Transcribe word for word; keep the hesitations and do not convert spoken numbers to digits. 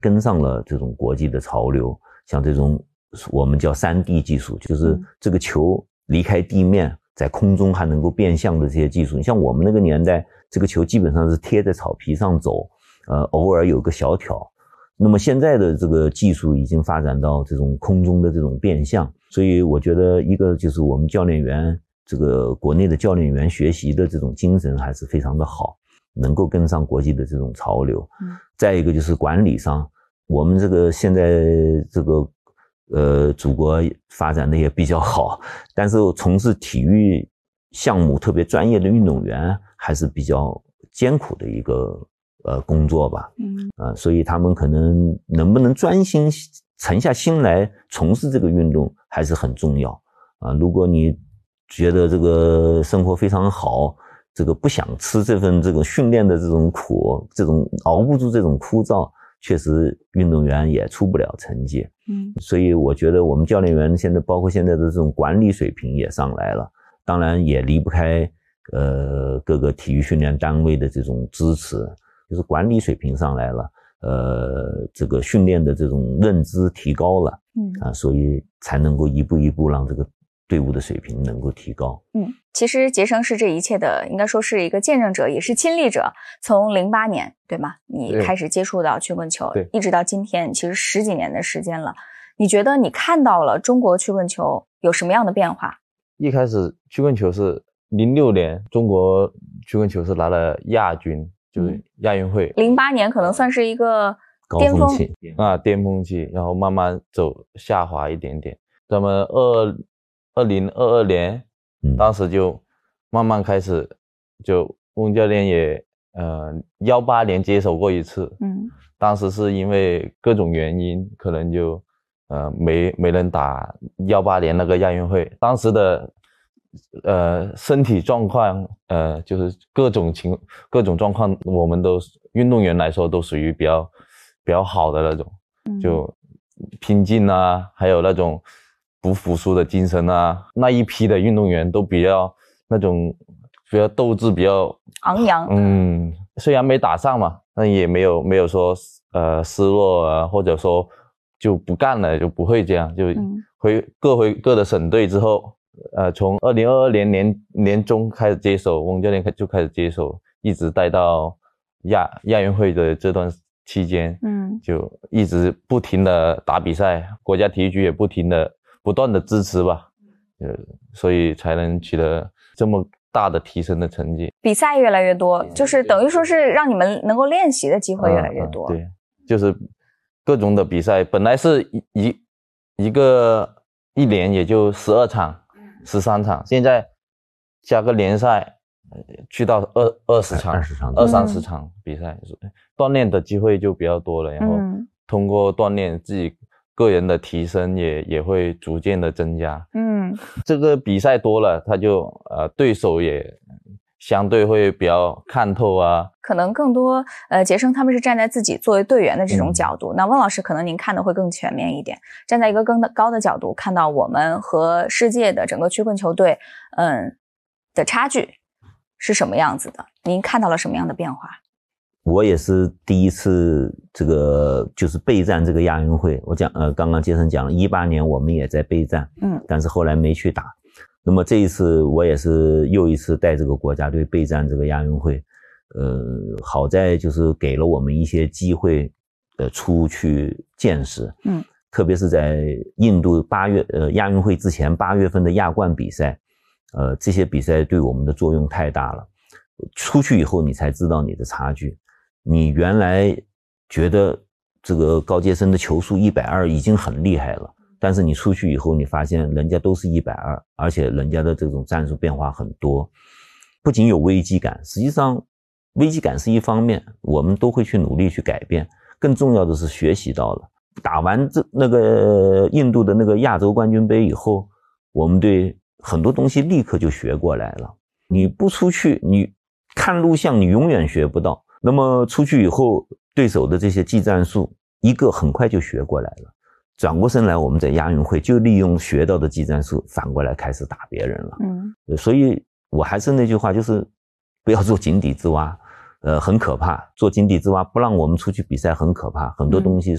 跟上了这种国际的潮流，像这种我们叫 三 D 技术，就是这个球离开地面在空中还能够变向的这些技术。你像我们那个年代，这个球基本上是贴在草皮上走，呃，偶尔有个小挑。那么现在的这个技术已经发展到这种空中的这种变向，所以我觉得一个就是我们教练员，这个国内的教练员学习的这种精神还是非常的好，能够跟上国际的这种潮流。嗯，再一个就是管理上，我们这个现在这个呃祖国发展的也比较好，但是从事体育项目特别专业的运动员还是比较艰苦的一个呃工作吧。嗯，呃，所以他们可能能不能专心沉下心来从事这个运动还是很重要啊。如果你觉得这个生活非常好，这个不想吃这份这个训练的这种苦，这种熬不住这种枯燥，确实运动员也出不了成绩。嗯，所以我觉得我们教练员现在包括现在的这种管理水平也上来了，当然也离不开呃各个体育训练单位的这种支持，就是管理水平上来了，呃这个训练的这种认知提高了。嗯啊，所以才能够一步一步让这个队伍的水平能够提高。 嗯，其实杰生是这一切的，应该说是一个见证者，也是亲历者。从零八年，对吗？你开始接触到曲棍球，一直到今天，其实十几年的时间了。你觉得你看到了中国曲棍球有什么样的变化？ 一开始曲棍球是零六年，中国曲棍球是拿了亚军，就是亚运会。 零八年可能算是一个巅峰期啊，巅峰期，然后慢慢走下滑一点点。咱们二二零二二年，嗯，当时就慢慢开始，就翁教练也呃幺八年接手过一次，嗯，当时是因为各种原因，可能就呃没没人打幺八年那个亚运会，当时的呃身体状况，呃就是各种情各种状况，我们都运动员来说都属于比较比较好的那种，就拼劲啊，还有那种不服输的精神啊，那一批的运动员都比较那种比较斗志比较昂扬。 嗯，虽然没打上嘛，但也没有没有说呃失落啊，或者说就不干了，就不会这样，就回、嗯、各回各的省队之后，呃，从二零二二年年年中开始接手，翁教练就开始接手，一直带到亚亚运会的这段期间，嗯，就一直不停的打比赛，国家体育局也不停的不断的支持吧，呃，所以才能取得这么大的提升的成绩。 比赛越来越多，就是等于说是让你们能够练习的机会越来越多。 啊啊、对，就是各种的比赛，本来是一一一个一年也就十二场、十三场，现在加个联赛，去到二二十场、 二十场、 二三十场比赛，嗯、锻炼的机会就比较多了，然后通过锻炼自己个人的提升也也会逐渐的增加。嗯，这个比赛多了，他就呃对手也相对会比较看透啊。 可能更多呃杰生他们是站在自己作为队员的这种角度，嗯、那温老师可能您看的会更全面一点，站在一个更高的角度看到我们和世界的整个曲棍球队嗯的差距是什么样子的？您看到了什么样的变化？ 我也是第一次这个就是备战这个亚运会，我讲呃刚刚杰森讲了，一八年我们也在备战，嗯，但是后来没去打。那么这一次我也是又一次带这个国家队备战这个亚运会，呃，好在就是给了我们一些机会，呃，出去见识，嗯，特别是在印度八月呃亚运会之前八月份的亚冠比赛，呃，这些比赛对我们的作用太大了，出去以后你才知道你的差距。你原来觉得这个高阶生的球速一百二已经很厉害了，但是你出去以后你发现人家都是一百二，而且人家的这种战术变化很多，不仅有危机感，实际上危机感是一方面，我们都会去努力去改变，更重要的是学习到了。打完这那个印度的那个亚洲冠军杯以后，我们对很多东西立刻就学过来了。你不出去，你看录像你永远学不到，那么出去以后对手的这些技战术一个很快就学过来了，转过身来我们在亚运会就利用学到的技战术反过来开始打别人了。嗯，所以我还是那句话，就是不要做井底之蛙，呃，很可怕，做井底之蛙不让我们出去比赛很可怕，很多东西